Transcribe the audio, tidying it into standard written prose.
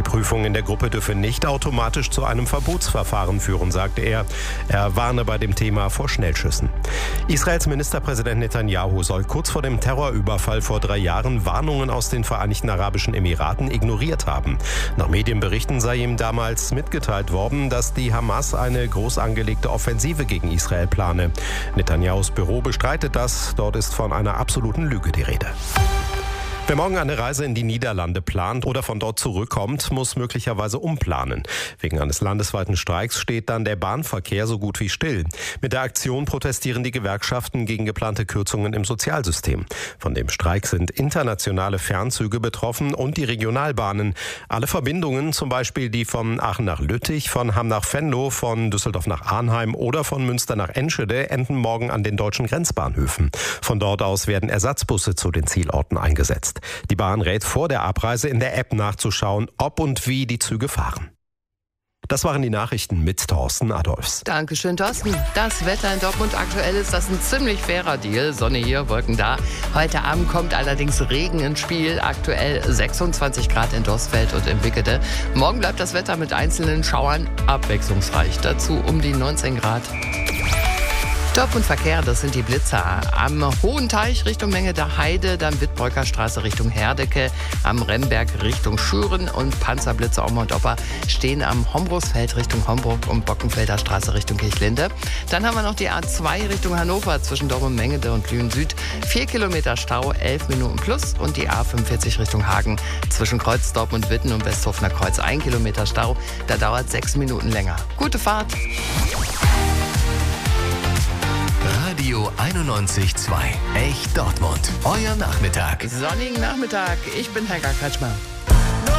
Prüfung in der Gruppe dürfe nicht automatisch zu einem Verbotsverfahren führen, sagte er. Er warne bei dem Thema vor Schnellschüssen. Israels Ministerpräsident Netanyahu soll kurz vor dem Terrorüberfall vor 3 Jahren Warnungen aus den Vereinigten Arabischen Emiraten ignoriert haben. Nach Medienberichten sei ihm damals mitgeteilt worden, dass die Hamas eine groß angelegte Offensive gegen Israel plane. Netanyahus Büro bestreitet das. Dort ist von einer absoluten Lüge die Rede. Wer morgen eine Reise in die Niederlande plant oder von dort zurückkommt, muss möglicherweise umplanen. Wegen eines landesweiten Streiks steht dann der Bahnverkehr so gut wie still. Mit der Aktion protestieren die Gewerkschaften gegen geplante Kürzungen im Sozialsystem. Von dem Streik sind internationale Fernzüge betroffen und die Regionalbahnen. Alle Verbindungen, zum Beispiel die von Aachen nach Lüttich, von Hamm nach Venlo, von Düsseldorf nach Arnheim oder von Münster nach Enschede, enden morgen an den deutschen Grenzbahnhöfen. Von dort aus werden Ersatzbusse zu den Zielorten eingesetzt. Die Bahn rät vor der Abreise in der App nachzuschauen, ob und wie die Züge fahren. Das waren die Nachrichten mit Thorsten Adolfs. Dankeschön, Thorsten. Das Wetter in Dortmund aktuell ist das ein ziemlich fairer Deal. Sonne hier, Wolken da. Heute Abend kommt allerdings Regen ins Spiel. Aktuell 26 Grad in Dorstfeld und in Wickede. Morgen bleibt das Wetter mit einzelnen Schauern abwechslungsreich. Dazu um die 19 Grad. Top und Verkehr, das sind die Blitzer. Am Hohen Teich Richtung Menge der Heide, dann Wittbreuker Straße Richtung Herdecke, am Remberg Richtung Schüren und Panzerblitze Ommert-Opper stehen am Hombrusfeld Richtung Homburg und Bockenfelder Straße Richtung Kirchlinde. Dann haben wir noch die A2 Richtung Hannover zwischen Dortmund Mengede und Lünen Süd. 4 Kilometer Stau, 11 Minuten plus und die A45 Richtung Hagen zwischen Kreuzdorp und Witten und Westhofener Kreuz 1 Kilometer Stau. Da dauert 6 Minuten länger. Gute Fahrt! Radio 91.2. Echt Dortmund. Euer Nachmittag. Sonnigen Nachmittag. Ich bin Helga Kretschmer.